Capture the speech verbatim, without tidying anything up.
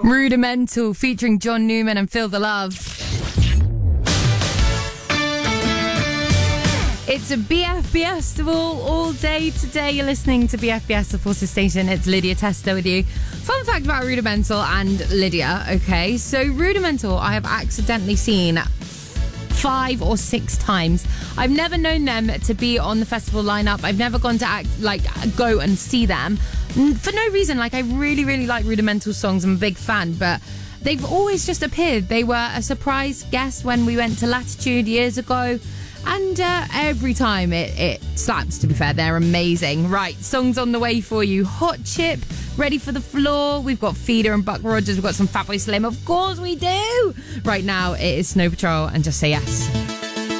Rudimental featuring John Newman and Feel the Love. It's a B F B Festival all day today. You're listening to B F B S, the Forces Station. It's Lydia Testa with you. Fun fact about Rudimental and Lydia, okay? So Rudimental, I have accidentally seen five or six times. I've never known them to be on the festival lineup. I've never gone to act, like go and see them for no reason. Like, I really, really like Rudimental songs. I'm a big fan, but they've always just appeared. They were a surprise guest when we went to Latitude years ago. And uh, every time it, it slaps, to be fair. They're amazing. Right, songs on the way for you. Hot Chip, Ready for the Floor. We've got Feeder and Buck Rogers. We've got some Fatboy Slim. Of course we do. Right now, it is Snow Patrol and Just Say Yes.